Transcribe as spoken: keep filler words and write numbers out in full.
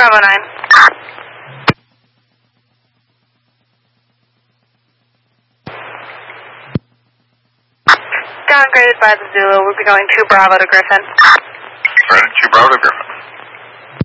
Bravo nine. Downgraded by the Zulu. We'll be going to Bravo to Griffin. Right, to Bravo to Griffin.